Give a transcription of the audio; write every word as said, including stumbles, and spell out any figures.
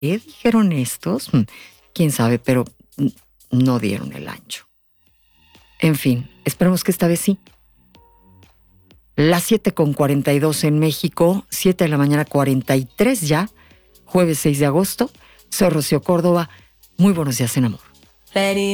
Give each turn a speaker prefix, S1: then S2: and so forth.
S1: ¿qué dijeron estos? Quién sabe, pero no dieron el ancho. En fin, esperemos que esta vez sí. Las siete con cuarenta y dos en México, siete de la mañana cuarenta y tres ya, jueves seis de agosto. Soy Rocío Córdoba. Muy buenos días en amor.